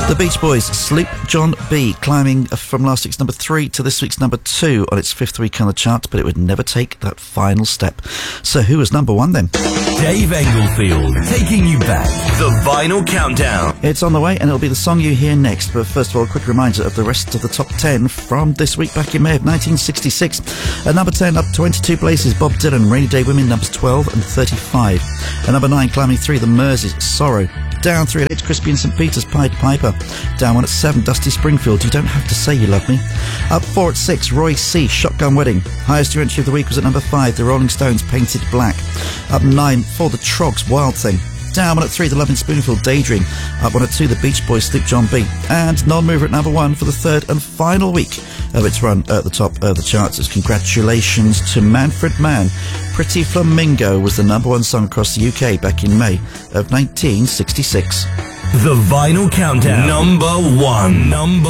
The Beach Boys, Sloop John B, climbing from last week's number 3 to this week's number 2 on its 5th week on the chart, but it would never take that final step. So who was number 1 then? Dave Englefield, taking you back. The Vinyl Countdown. It's on the way, and it'll be the song you hear next. But first of all, a quick reminder of the rest of the top 10 from this week back in May of 1966. At number 10, up 22 places, Bob Dylan, Rainy Day Women, numbers 12 and 35. At number 9, climbing 3, The Merseys, Sorrow. Down 3 at 8, Crispy and St. Peter's, Pied Piper. Down 1 at 7, Dusty Springfield, You Don't Have to Say You Love Me. Up 4 at 6, Roy C, Shotgun Wedding. Highest new entry of the week was at number 5, The Rolling Stones, Painted Black. Up 9 for The Trogs, Wild Thing. Down 1 at 3, The Loving Spoonful, Daydream. Up 1 at 2, The Beach Boys, Sloop John B. And non-mover at number 1 for the 3rd and final week of its run at the top of the charts. As congratulations to Manfred Mann. Pretty Flamingo was the number 1 song across the UK back in May of 1966. The Vinyl Countdown. Number 1.